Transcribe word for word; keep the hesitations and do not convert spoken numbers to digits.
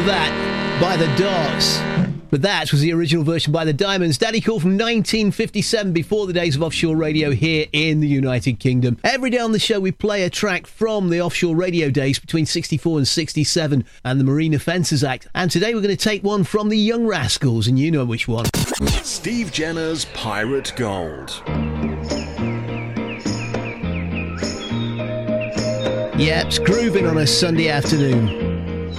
That by the Doors. But that was the original version by the Diamonds. Daddy Cool from nineteen fifty-seven, before the days of offshore radio here in the United Kingdom. Every day on the show we play a track from the offshore radio days between sixty-four and sixty-seven and the Marine Offences Act. And today we're going to take one from the Young Rascals, and you know which one. Steve Jenner's Pirate Gold. Yep, it's grooving on a Sunday afternoon.